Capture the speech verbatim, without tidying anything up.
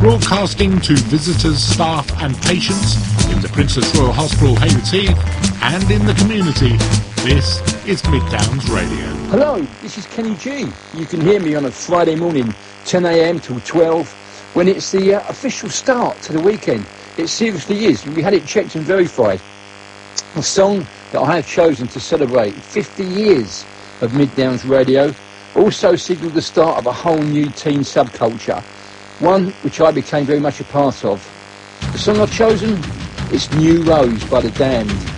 broadcasting to visitors, staff and patients in the Princess Royal Hospital, Hayward Heath, and in the community. This is Mid-Downs Radio. Hello, this is Kenny G. You can hear me on a Friday morning, ten a m till twelve, when it's the uh, official start to the weekend. It seriously is. We had it checked and verified. A song that I have chosen to celebrate fifty years of Mid-Downs Radio also signalled the start of a whole new teen subculture, one which I became very much a part of. The song I've chosen is New Rose by The Damned.